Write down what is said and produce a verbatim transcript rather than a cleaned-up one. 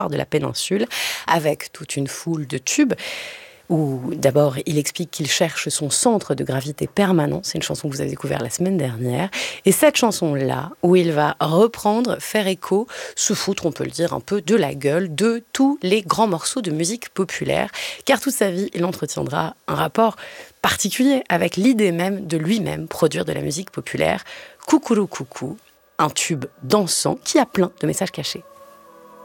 de la péninsule, avec toute une foule de tubes, où d'abord il explique qu'il cherche son centre de gravité permanent. C'est une chanson que vous avez découverte la semaine dernière. Et cette chanson-là, où il va reprendre, faire écho, se foutre, on peut le dire, un peu de la gueule de tous les grands morceaux de musique populaire, car toute sa vie, il entretiendra un rapport particulier avec l'idée même de lui-même produire de la musique populaire. Coucourou coucou, un tube dansant qui a plein de messages cachés.